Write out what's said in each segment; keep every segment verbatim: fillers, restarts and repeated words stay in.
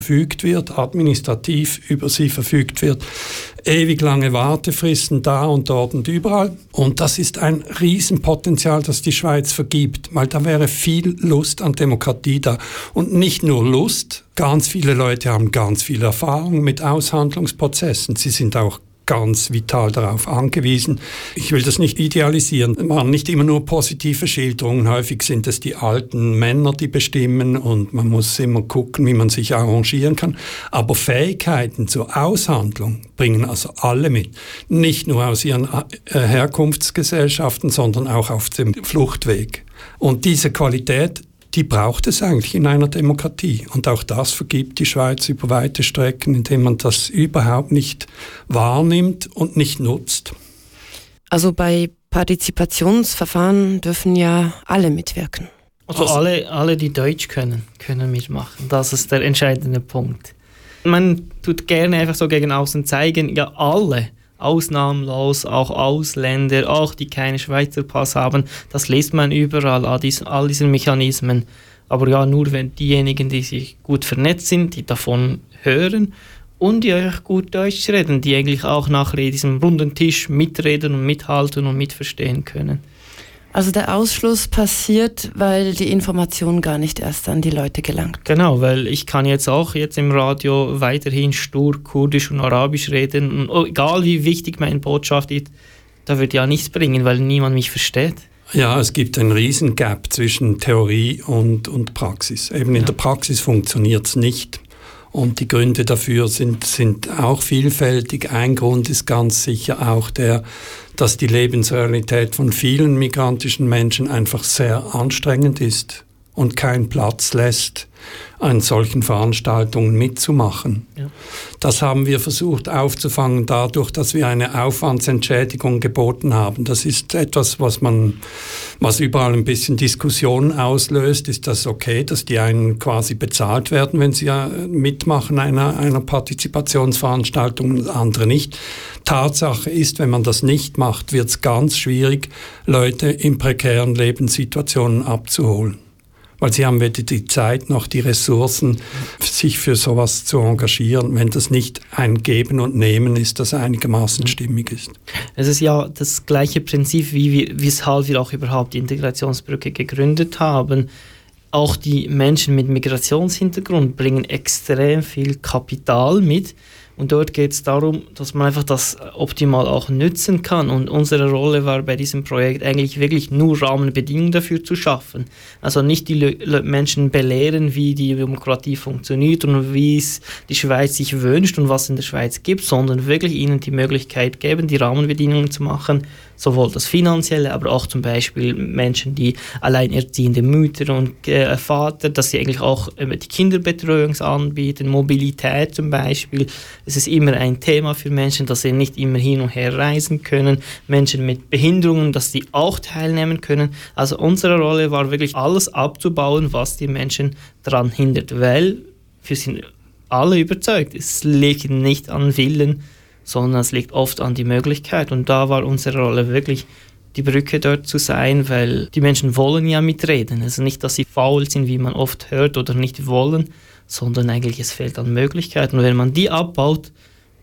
verfügt wird, administrativ über sie verfügt wird, ewig lange Wartefristen da und dort und überall. Und das ist ein Riesenpotenzial, das die Schweiz vergibt, weil da wäre viel Lust an Demokratie da. Und nicht nur Lust, ganz viele Leute haben ganz viel Erfahrung mit Aushandlungsprozessen. Sie sind auch ganz vital darauf angewiesen. Ich will das nicht idealisieren. Es waren nicht immer nur positive Schilderungen. Häufig sind es die alten Männer, die bestimmen und man muss immer gucken, wie man sich arrangieren kann. Aber Fähigkeiten zur Aushandlung bringen also alle mit. Nicht nur aus ihren Herkunftsgesellschaften, sondern auch auf dem Fluchtweg. Und diese Qualität, die braucht es eigentlich in einer Demokratie. Und auch das vergibt die Schweiz über weite Strecken, indem man das überhaupt nicht wahrnimmt und nicht nutzt. Also bei Partizipationsverfahren dürfen ja alle mitwirken. Also, also alle, alle, die Deutsch können, können mitmachen. Das ist der entscheidende Punkt. Man tut gerne einfach so gegen außen zeigen, ja alle, ausnahmslos, auch Ausländer, auch die keine Schweizer Pass haben, das liest man überall, all, dies, all diese Mechanismen. Aber ja, nur wenn diejenigen, die sich gut vernetzt sind, die davon hören und die auch gut Deutsch reden, die eigentlich auch nach diesem runden Tisch mitreden und mithalten und mitverstehen können. Also der Ausschluss passiert, weil die Information gar nicht erst an die Leute gelangt. Genau, weil ich kann jetzt auch jetzt im Radio weiterhin stur Kurdisch und Arabisch reden. Und egal wie wichtig meine Botschaft ist, da wird ja nichts bringen, weil niemand mich versteht. Ja, es gibt einen riesen Gap zwischen Theorie und, und Praxis. Eben in ja. der Praxis funktioniert es nicht. Und die Gründe dafür sind, sind auch vielfältig. Ein Grund ist ganz sicher auch der, dass die Lebensrealität von vielen migrantischen Menschen einfach sehr anstrengend ist und keinen Platz lässt, an solchen Veranstaltungen mitzumachen. Ja. Das haben wir versucht aufzufangen dadurch, dass wir eine Aufwandsentschädigung geboten haben. Das ist etwas, was man, was überall ein bisschen Diskussion auslöst. Ist das okay, dass die einen quasi bezahlt werden, wenn sie ja mitmachen einer, einer Partizipationsveranstaltung und andere nicht? Tatsache ist, wenn man das nicht macht, wird es ganz schwierig, Leute in prekären Lebenssituationen abzuholen. Weil sie haben weder die Zeit noch die Ressourcen, sich für sowas zu engagieren, wenn das nicht ein Geben und Nehmen ist, das einigermaßen stimmig ist. Es ist ja das gleiche Prinzip, wie wir, weshalb wir auch überhaupt die Integrationsbrücke gegründet haben. Auch die Menschen mit Migrationshintergrund bringen extrem viel Kapital mit. Und dort geht es darum, dass man einfach das optimal auch nutzen kann. Und unsere Rolle war bei diesem Projekt eigentlich wirklich nur Rahmenbedingungen dafür zu schaffen. Also nicht die Le- Menschen belehren, wie die Demokratie funktioniert und wie es die Schweiz sich wünscht und was es in der Schweiz gibt, sondern wirklich ihnen die Möglichkeit geben, die Rahmenbedingungen zu machen, sowohl das Finanzielle, aber auch zum Beispiel Menschen, die alleinerziehende Mütter und äh, Vater, dass sie eigentlich auch äh, die Kinderbetreuung anbieten, Mobilität zum Beispiel. Es ist immer ein Thema für Menschen, dass sie nicht immer hin und her reisen können. Menschen mit Behinderungen, dass sie auch teilnehmen können. Also unsere Rolle war wirklich alles abzubauen, was die Menschen daran hindert, weil wir sind alle überzeugt, es liegt nicht an Willen, sondern es liegt oft an die Möglichkeit. Und da war unsere Rolle wirklich, die Brücke dort zu sein, weil die Menschen wollen ja mitreden. Also nicht, dass sie faul sind, wie man oft hört, oder nicht wollen, sondern eigentlich es fehlt an Möglichkeiten. Und wenn man die abbaut,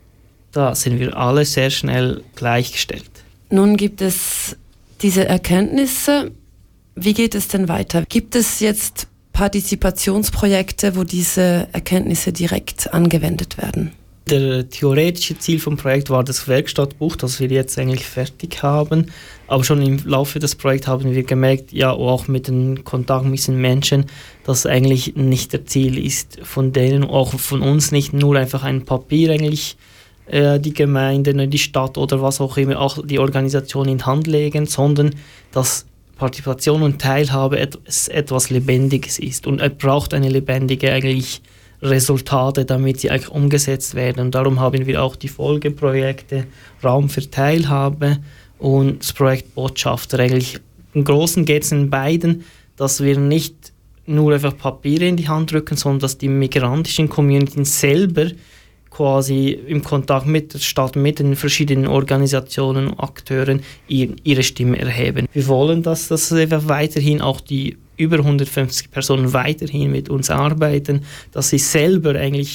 da sind wir alle sehr schnell gleichgestellt. Nun gibt es diese Erkenntnisse. Wie geht es denn weiter? Gibt es jetzt Partizipationsprojekte, wo diese Erkenntnisse direkt angewendet werden? Der theoretische Ziel vom Projekt war das Werkstattbuch, das wir jetzt eigentlich fertig haben. Aber schon im Laufe des Projekts haben wir gemerkt, ja auch mit den Kontakten mit den Menschen, dass eigentlich nicht der Ziel ist von denen, auch von uns nicht nur einfach ein Papier eigentlich äh, die Gemeinde, die Stadt oder was auch immer, auch die Organisation in die Hand legen, sondern dass Partizipation und Teilhabe etwas, etwas Lebendiges ist. Und es braucht eine lebendige eigentlich Resultate, damit sie eigentlich umgesetzt werden. Und darum haben wir auch die Folgeprojekte Raum für Teilhabe und das Projekt Botschafter. Eigentlich im Großen geht es in beiden, dass wir nicht nur einfach Papiere in die Hand drücken, sondern dass die migrantischen Communities selber quasi im Kontakt mit der Stadt, mit den verschiedenen Organisationen und Akteuren ihre Stimme erheben. Wir wollen, dass das weiterhin auch die über hundertfünfzig Personen weiterhin mit uns arbeiten, dass sie selber eigentlich